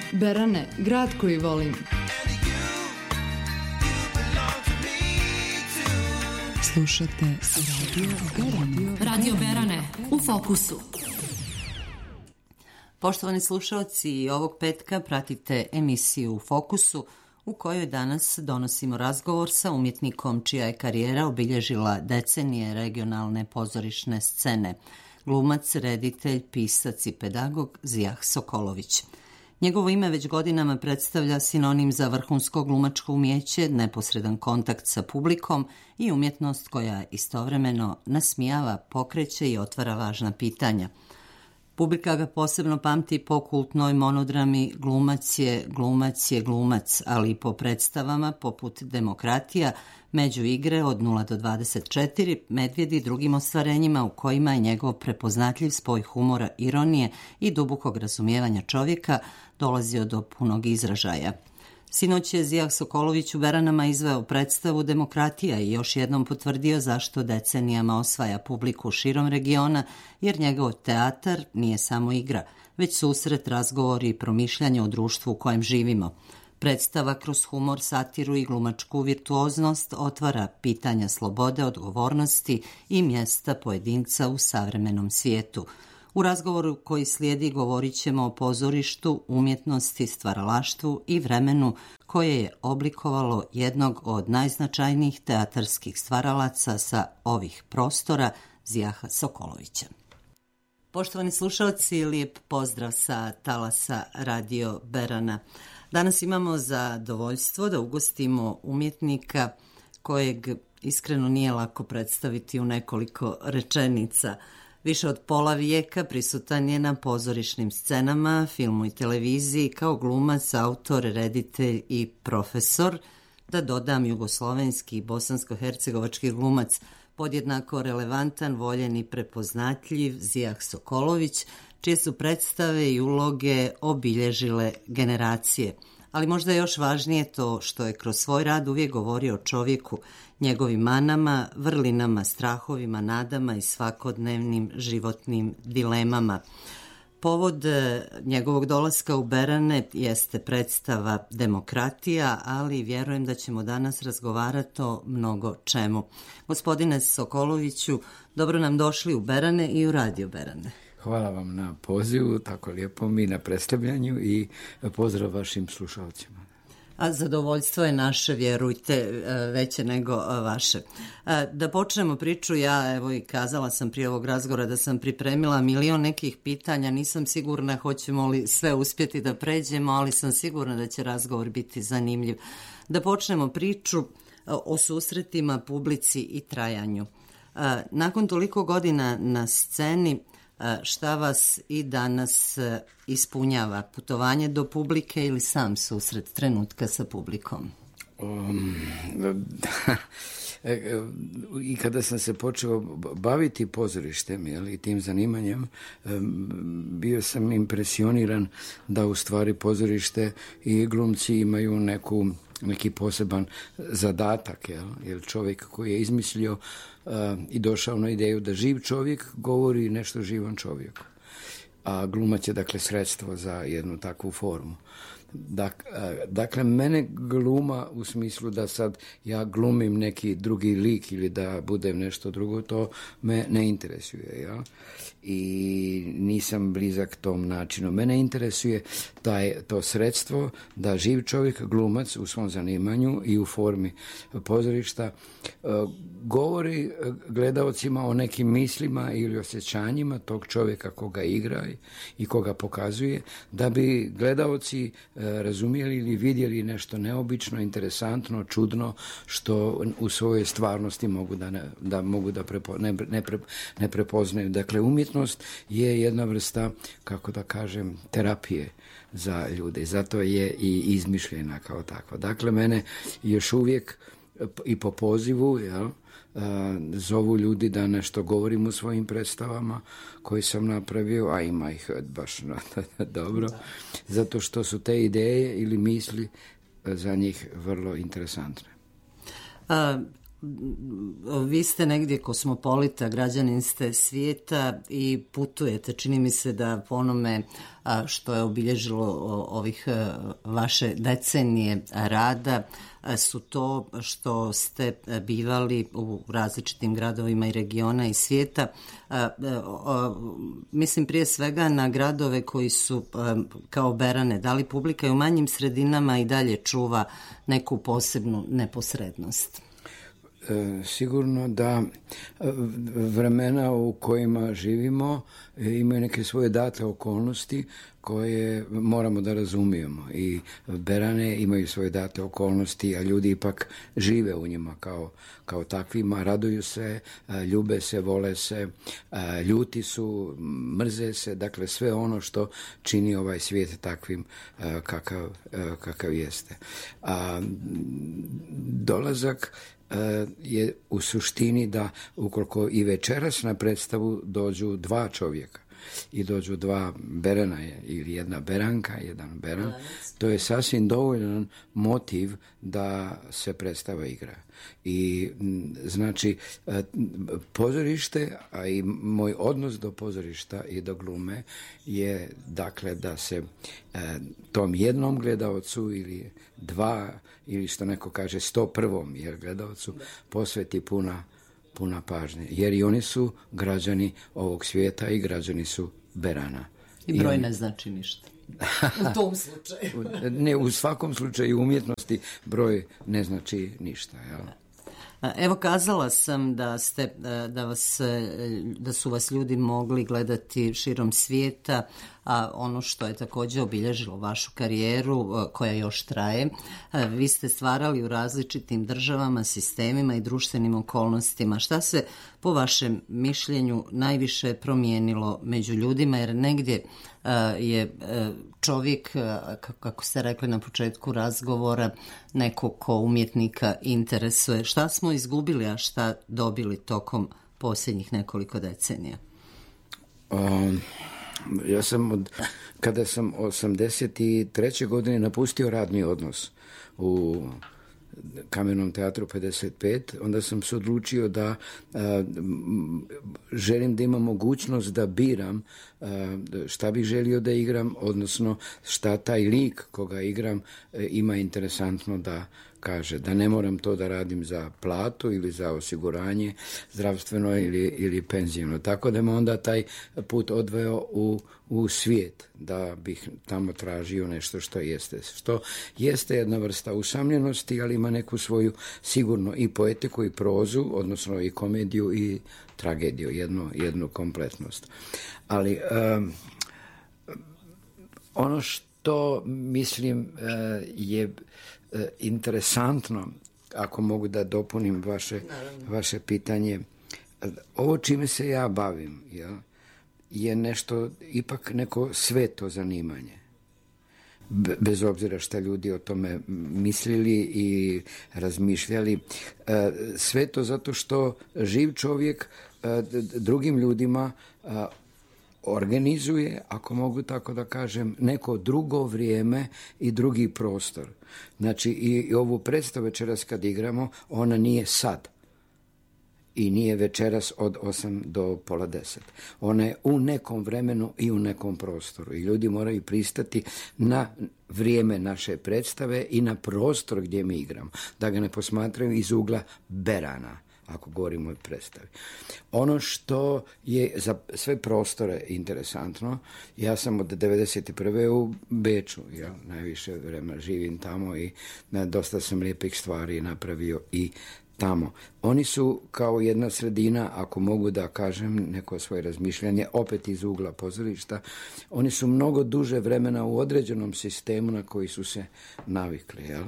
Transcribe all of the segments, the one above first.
Berane, grad koji volim. Slušate Radio Berane u fokusu. Poštovani slušalci, ovog petka pratite emisiju U fokusu u kojoj danas donosimo razgovor sa umjetnikom čija je karijera obilježila decenije regionalne pozorišne scene. Glumac, reditelj, pisac i pedagog Zijah Sokolović. Njegovo ime već godinama predstavlja sinonim za vrhunsko glumačko umijeće, neposredan kontakt sa publikom i umjetnost koja istovremeno nasmijava, pokreće i otvara važna pitanja. Publika ga posebno pamti po kultnoj monodrami Glumac je glumac, ali i po predstavama poput Demokratija, Među igre od 0 do 24, Medvjedi i drugim ostvarenjima u kojima je njegov prepoznatljiv spoj humora, ironije i dubokog razumijevanja čovjeka dolazio do punog izražaja. Sinoć je Zijah Sokolović u Beranama izveo predstavu Demokratija i još jednom potvrdio zašto decenijama osvaja publiku širom regiona, jer njegov teatar nije samo igra, već susret, razgovori i promišljanje o društvu u kojem živimo. Predstava kroz humor, satiru i glumačku virtuoznost otvara pitanja slobode, odgovornosti i mjesta pojedinca u savremenom svijetu. U razgovoru koji slijedi govorit ćemo o pozorištu, umjetnosti, stvaralaštvu i vremenu koje je oblikovalo jednog od najznačajnijih teatarskih stvaralaca sa ovih prostora, Zijaha Sokolovića. Poštovani slušalci, lijep pozdrav sa talasa Radio Berana. Danas imamo zadovoljstvo da ugostimo umjetnika kojeg iskreno nije lako predstaviti u nekoliko rečenica. Više od pola vijeka prisutan je na pozorišnim scenama, filmu i televiziji kao glumac, autor, reditelj i profesor, da dodam jugoslovenski i bosansko-hercegovački glumac, podjednako relevantan, voljen i prepoznatljiv Zijah Sokolović, čije su predstave i uloge obilježile generacije. Ali možda je još važnije to što je kroz svoj rad uvijek govorio o čovjeku, njegovim manama, vrlinama, strahovima, nadama i svakodnevnim životnim dilemama. Povod njegovog dolaska u Berane jeste predstava Demokratija, ali vjerujem da ćemo danas razgovarati o mnogo čemu. Gospodine Sokoloviću, dobro nam došli u Berane i u Radio Berane. Hvala vam na pozivu, tako lijepo mi na predstavljanju i pozdrav vašim slušalcima. A zadovoljstvo je naše, vjerujte, veće nego vaše. Da počnemo priču, ja evo i kazala sam prije ovog razgovora da sam pripremila milion nekih pitanja, nisam sigurna hoćemo li sve uspjeti da pređemo, ali sam sigurna da će razgovor biti zanimljiv. Da počnemo priču o susretima, publici i trajanju. Nakon toliko godina na sceni, šta vas i danas ispunjava? Putovanje do publike ili sam susret trenutka sa publikom? I kada sam se počeo baviti pozorištem i tim zanimanjem, bio sam impresioniran da u stvari pozorište i glumci imaju neki poseban zadatak, jer čovjek koji je izmislio i došao na ideju da živ čovjek govori nešto živom čovjeku. A glumac je dakle sredstvo za jednu takvu formu. Dakle, mene gluma u smislu da sad ja glumim neki drugi lik ili da budem nešto drugo, to me ne interesuje. Ja? I nisam blizak tom načinu. Mene interesuje to sredstvo da živ čovjek, glumac u svom zanimanju i u formi pozorišta govori gledaocima o nekim mislima ili osjećanjima tog čovjeka koga igra i koga pokazuje, da bi gledaoci razumjeli ili vidjeli nešto neobično, interesantno, čudno, što u svojoj stvarnosti mogu da ne prepoznaju. Dakle, umjetnost je jedna vrsta, kako da kažem, terapije za ljude. Zato je i izmišljena kao takva. Dakle, mene još uvijek i po pozivu, zovu ljudi da nešto govorim u svojim predstavama koje sam napravio, a ima ih baš dobro, zato što su te ideje ili misli za njih vrlo interesantne. Vi ste negdje kosmopolita, građanin ste svijeta i putujete. Čini mi se da po onome što je obilježilo ovih vaše decenije rada su to što ste bivali u različitim gradovima i regiona i svijeta. Mislim prije svega na gradove koji su kao Berane. Da li publika i u manjim sredinama i dalje čuva neku posebnu neposrednost? Sigurno da vremena u kojima živimo imaju neke svoje date okolnosti koje moramo da razumijemo i Berane imaju svoje date okolnosti, a ljudi ipak žive u njima kao takvima, raduju se, ljube se, vole se, ljuti su, mrze se, dakle sve ono što čini ovaj svijet takvim kakav jeste. Dolazak je u suštini da ukoliko i večeras na predstavu dođu dva čovjeka i dođu dva Berana ili jedna Beranka, jedan Beran, to je sasvim dovoljan motiv da se predstava igra. I znači pozorište, a i moj odnos do pozorišta i do glume je dakle da se tom jednom gledaocu ili dva ili što neko kaže 101. jer gledaocu posveti puna pažnje. Jer i oni su građani ovog svijeta i građani su Berana. I broj ne znači ništa. U tom slučaju. Ne, u svakom slučaju umjetnosti broj ne znači ništa. Jel? Evo, kazala sam da su vas ljudi mogli gledati širom svijeta, a ono što je također obilježilo vašu karijeru, koja još traje, vi ste stvarali u različitim državama, sistemima i društvenim okolnostima. Šta se po vašem mišljenju najviše promijenilo među ljudima, jer negdje je čovjek, kako ste rekli na početku razgovora, neko ko umjetnika interesuje. Šta smo izgubili, a šta dobili tokom posljednjih nekoliko decenija? Ja sam kada sam 83. godine napustio radni odnos u Kamenom teatru 55, onda sam se odlučio da želim da imam mogućnost da biram šta bih želio da igram, odnosno šta taj lik koga igram ima interesantno da kaže, da ne moram to da radim za platu ili za osiguranje zdravstveno ili penzijno. Tako da me onda taj put odveo u svijet, da bih tamo tražio nešto što jeste jedna vrsta usamljenosti, ali ima neku svoju sigurno i poetiku i prozu, odnosno i komediju i tragediju, jednu kompletnost. Ali ono što mislim je interesantno, ako mogu da dopunim vaše pitanje, ovo čime se ja bavim je nešto, ipak neko sveto zanimanje. Bez obzira šta ljudi o tome mislili i razmišljali. Sveto zato što živ čovjek drugim ljudima organizuje, ako mogu tako da kažem, neko drugo vrijeme i drugi prostor. Znači i ovu predstavu večeras kad igramo, ona nije sad i nije večeras od 8 do pola 10. Ona je u nekom vremenu i u nekom prostoru i ljudi moraju pristati na vrijeme naše predstave i na prostor gdje mi igramo, da ga ne posmatraju iz ugla Berana, ako govorimo o predstavi. Ono što je za sve prostore interesantno, ja sam od 1991. u Beču, ja najviše vremena živim tamo i dosta sam lijepih stvari napravio i tamo. Oni su kao jedna sredina, ako mogu da kažem neko svoje razmišljanje, opet iz ugla pozorišta, oni su mnogo duže vremena u određenom sistemu na koji su se navikli, jel?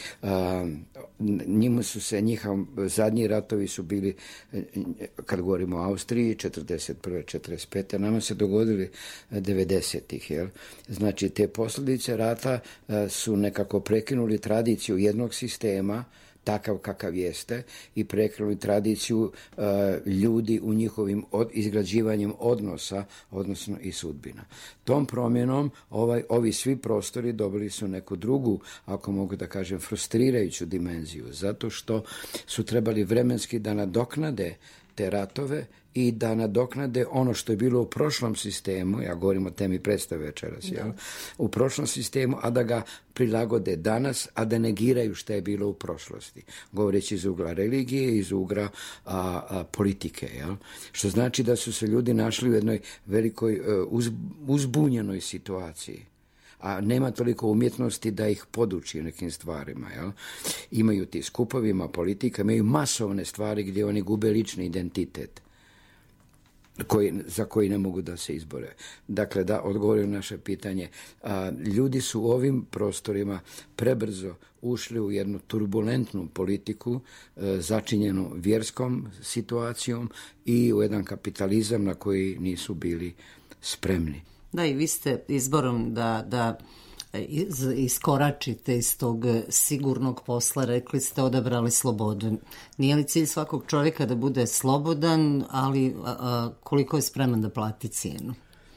Njima su se, zadnji ratovi su bili, kad govorimo o Austriji, 41. 45. nama se dogodili 90-ih. Jel? Znači, te posljedice rata su nekako prekinuli tradiciju jednog sistema, takav kakav jeste i prekinuli tradiciju ljudi u njihovim izgrađivanjem odnosa, odnosno i sudbina. Tom promjenom ovi svi prostori dobili su neku drugu, ako mogu da kažem, frustrirajuću dimenziju, zato što su trebali vremenski da nadoknade te ratove i da nadoknade ono što je bilo u prošlom sistemu, ja govorim o temi predstave večeras, u prošlom sistemu, a da ga prilagode danas, a da negiraju što je bilo u prošlosti. Govoreći iz ugla religije, iz ugla politike. Jel? Što znači da su se ljudi našli u jednoj velikoj uzbunjenoj situaciji. A nema toliko umjetnosti da ih poduči nekim stvarima. Jel? Imaju ti skupovima, politika, imaju masovne stvari gdje oni gube lični identitet za koji ne mogu da se izbore. Dakle, da odgovorim na naše pitanje, ljudi su u ovim prostorima prebrzo ušli u jednu turbulentnu politiku začinjenu vjerskom situacijom i u jedan kapitalizam na koji nisu bili spremni. Da, i vi ste izborom da iskoračite iz tog sigurnog posla, rekli ste, odabrali slobodu. Nije li cilj svakog čovjeka da bude slobodan, ali koliko je spreman da plati cijenu?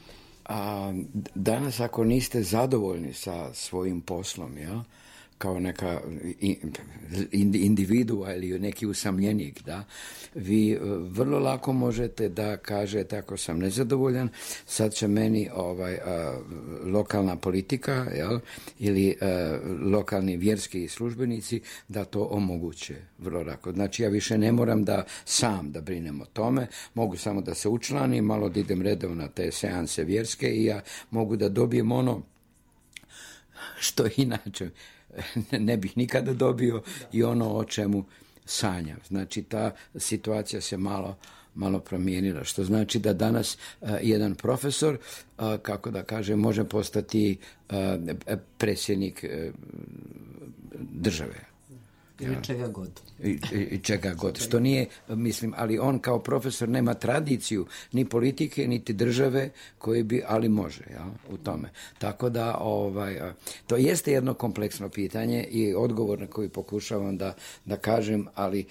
Danas ako niste zadovoljni sa svojim poslom, ja, kao neka individua ili neki usamljenik, da, vi vrlo lako možete da kažete, ako sam nezadovoljan, sad će meni lokalna politika, jel, ili lokalni vjerski službenici da to omoguće vrlo lako. Znači ja više ne moram da sam da brinem o tome, mogu samo da se učlanim, malo da idem redom na te seanse vjerske i ja mogu da dobijem ono što inače ne bih nikada dobio i ono o čemu sanjam. Znači ta situacija se malo promijenila, što znači da danas jedan profesor, kako da kažem, može postati predsjednik države. Ili čega god. I čega god. Što nije, mislim, ali on kao profesor nema tradiciju ni politike, niti države koji bi, ali može, ja, u tome. Tako da, to jeste jedno kompleksno pitanje i odgovor na koji pokušavam da kažem, ali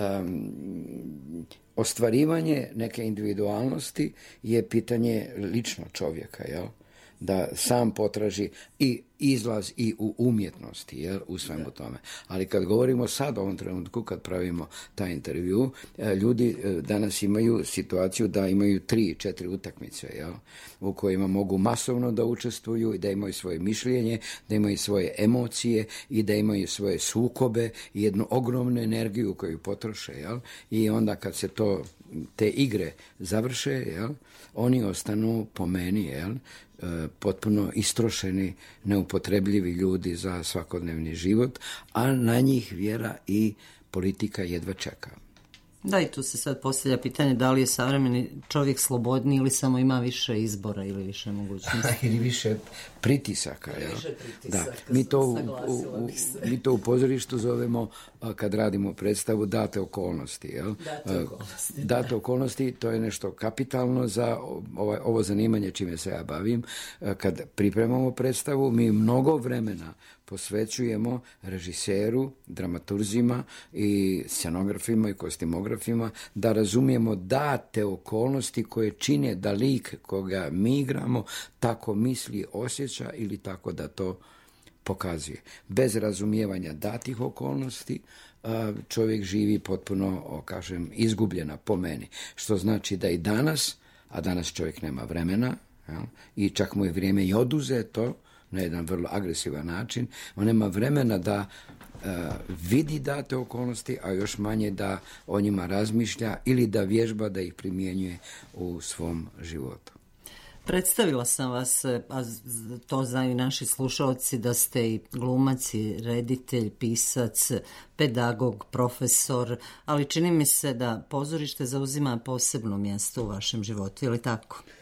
ostvarivanje neke individualnosti je pitanje lično čovjeka, jel? Da sam potraži i izlaz i u umjetnosti, jel, u svemu tome. Ali kad govorimo sad, u ovom trenutku, kad pravimo taj intervju, ljudi danas imaju situaciju da imaju 3-4 utakmice, jel, u kojima mogu masovno da učestvuju i da imaju svoje mišljenje, da imaju svoje emocije i da imaju svoje sukobe i jednu ogromnu energiju koju potroše, jel, i onda kad se te igre završe, jel, oni ostanu po meni, jel, potpuno istrošeni, neupotrebljivi ljudi za svakodnevni život, a na njih vjera i politika jedva čeka. Da, i tu se sad postavlja pitanje da li je savremeni čovjek slobodniji ili samo ima više izbora ili više mogućnosti. Ili više pritisaka. Da. Mi to u pozorištu zovemo, kad radimo predstavu, date okolnosti. Jel? Date okolnosti, to je nešto kapitalno za ovo zanimanje čime se ja bavim. Kad pripremamo predstavu, mi mnogo vremena posvećujemo režiseru, dramaturzima i scenografima i kostimografima da razumijemo date okolnosti koje čine da lik koga mi igramo tako misli, osjeća ili tako da to pokazuje. Bez razumijevanja datih okolnosti čovjek živi potpuno, kažem, izgubljena po meni. Što znači da i danas, a danas čovjek nema vremena, jel, i čak mu je vrijeme i oduzeto na jedan vrlo agresivan način, on nema vremena da vidi date okolnosti, a još manje da o njima razmišlja ili da vježba da ih primjenjuje u svom životu. Predstavila sam vas, a to znaju naši slušalci, da ste i glumac, i reditelj, pisac, pedagog, profesor, ali čini mi se da pozorište zauzima posebno mjesto u vašem životu, je li tako?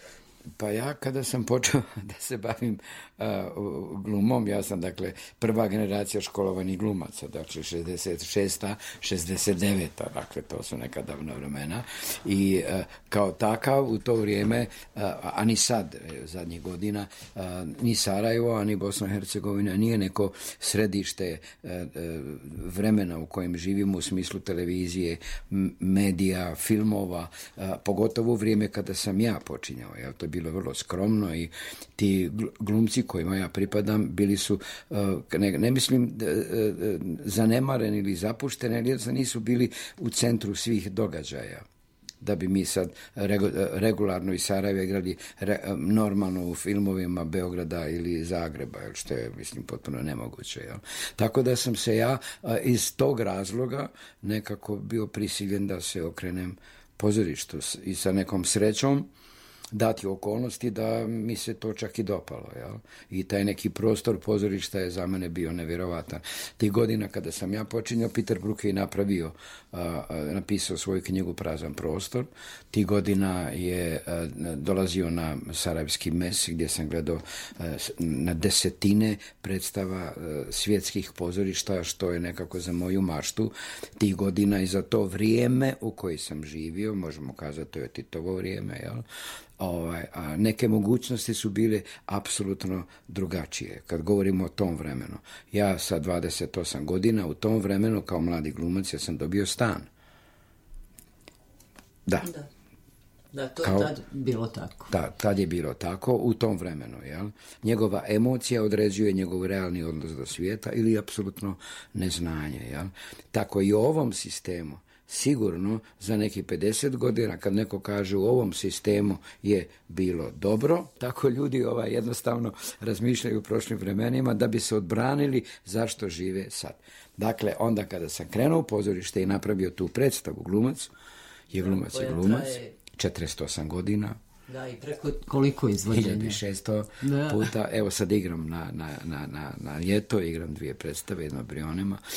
Pa ja kada sam počeo da se bavim glumom, ja sam dakle prva generacija školovanih glumaca, dakle 66. 69. dakle to su neka davna vremena i kao takav u to vrijeme, a ni sad zadnjih godina, ni Sarajevo, a ni Bosna i Hercegovina nije neko središte vremena u kojem živimo u smislu televizije, medija, filmova, pogotovo u vrijeme kada sam ja počinjao, jel, to je bilo vrlo skromno i ti glumci kojima ja pripadam bili su, ne mislim zanemareni ili zapušteni, ali nisu bili u centru svih događaja. Da bi mi sad regularno iz Sarajeva igrali normalno u filmovima Beograda ili Zagreba, što je, mislim, potpuno nemoguće. Jel? Tako da sam se ja iz tog razloga nekako bio prisiljen da se okrenem pozorištu i sa nekom srećom dati okolnosti da mi se to čak i dopalo. Jel? I taj neki prostor pozorišta je za mene bio nevjerovatan. Tih godina kada sam ja počinjao, Peter Brook je napisao svoju knjigu Prazan prostor. Tih godina je dolazio na Sarajevski mes gdje sam gledao na desetine predstava svjetskih pozorišta, što je nekako za moju maštu. Tih godina i za to vrijeme u koji sam živio, možemo kazati to je Titovo vrijeme, jel? A neke mogućnosti su bile apsolutno drugačije. Kad govorimo o tom vremenu. Ja sa 28 godina u tom vremenu kao mladi glumac ja sam dobio stan. Da, to je tad bilo tako. Da, tad je bilo tako u tom vremenu. Jel? Njegova emocija određuje njegov realni odnos do svijeta ili apsolutno neznanje. Jel? Tako i u ovom sistemu sigurno za neki 50 godina kad neko kaže u ovom sistemu je bilo dobro, tako ljudi jednostavno razmišljaju u prošlim vremenima da bi se odbranili zašto žive sad. Dakle, onda kada sam krenuo u pozorište i napravio tu predstavu Glumac, je glumac, 48 godina. Da, i preko koliko izvođenja? 1600 puta. Evo sad igram na ljeto, igram 2 predstave, jedno Brionima.